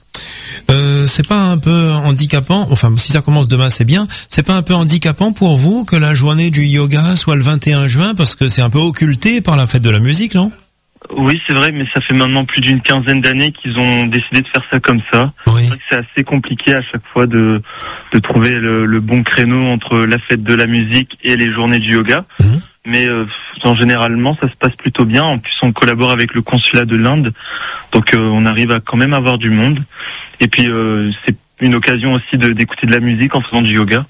Euh, c'est pas un peu handicapant, enfin si ça commence demain c'est bien, c'est pas un peu handicapant pour vous que la journée du yoga soit le vingt et un juin parce que c'est un peu occulté par la fête de la musique, non? Oui, c'est vrai, mais ça fait maintenant plus d'une quinzaine d'années qu'ils ont décidé de faire ça comme ça. Oui. C'est vrai que c'est assez compliqué à chaque fois de, de trouver le, le bon créneau entre la fête de la musique et les journées du yoga. Mmh. Mais euh, en généralement, ça se passe plutôt bien. En plus, on collabore avec le consulat de l'Inde, donc euh, on arrive à quand même avoir du monde. Et puis, euh, c'est une occasion aussi de, d'écouter de la musique en faisant du yoga.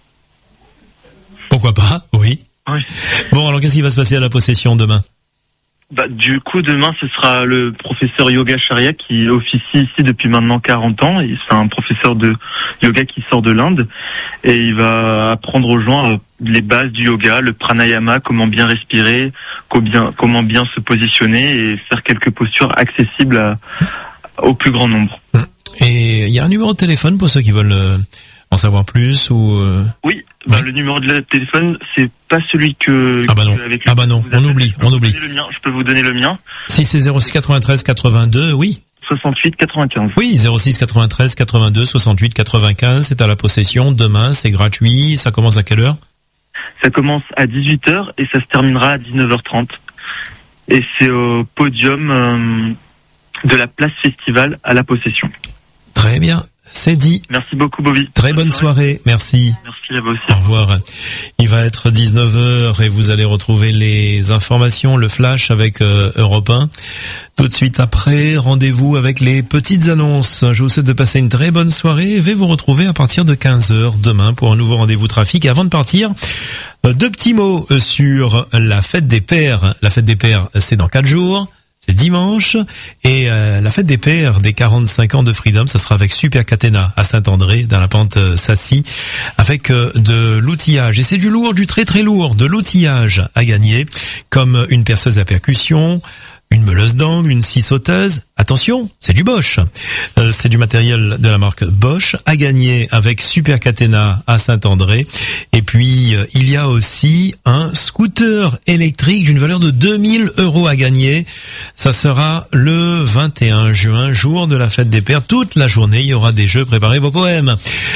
Pourquoi pas? Oui. Oui. Bon, alors qu'est-ce qui va se passer à la Possession demain? Bah, du coup, demain, ce sera le professeur Yoga Sharia qui officie ici depuis maintenant quarante ans. C'est un professeur de yoga qui sort de l'Inde et il va apprendre aux gens les bases du yoga, le pranayama, comment bien respirer, comment bien se positionner et faire quelques postures accessibles à, au plus grand nombre. Et il y a un numéro de téléphone pour ceux qui veulent euh, en savoir plus ou euh... Oui. Bah, ouais. Le numéro de téléphone, c'est pas celui que... Ah bah non, avec ah bah non, on oublie, on oublie. Le mien, je peux vous donner le mien. Si c'est zéro six quatre-vingt-treize quatre-vingt-deux, oui. soixante-huit quatre-vingt-quinze. Oui, zéro six quatre-vingt-treize quatre-vingt-deux soixante-huit quatre-vingt-quinze, c'est à la Possession, demain, c'est gratuit, ça commence à quelle heure? Ça commence à dix-huit heures et ça se terminera à dix-neuf heures trente. Et c'est au podium euh, de la place Festival à la Possession. Très bien. C'est dit. Merci beaucoup, Bobby. Très bonne soirée. Merci. Merci à vous aussi. Au revoir. Il va être dix-neuf heures et vous allez retrouver les informations, le flash avec euh, Europe un. Tout de suite après, rendez-vous avec les petites annonces. Je vous souhaite de passer une très bonne soirée et vais vous retrouver à partir de quinze heures demain pour un nouveau rendez-vous trafic. Et avant de partir, deux petits mots sur la fête des pères. La fête des pères, c'est dans quatre jours. C'est dimanche et euh, la fête des pères des quarante-cinq ans de Freedom, ça sera avec Super Catena à Saint-André dans la pente euh, Sassy avec euh, de l'outillage et c'est du lourd, du très très lourd, de l'outillage à gagner comme une perceuse à percussion, une meuleuse d'angle, une scie sauteuse. Attention, c'est du Bosch. Euh, c'est du matériel de la marque Bosch à gagner avec Super Catena à Saint-André. Et puis, euh, il y a aussi un scooter électrique d'une valeur de deux mille euros à gagner. Ça sera le vingt et un juin, jour de la fête des pères. Toute la journée, il y aura des jeux. Préparez vos poèmes.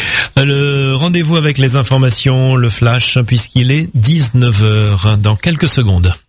Le rendez-vous avec les informations, le flash, puisqu'il est dix-neuf heures dans quelques secondes.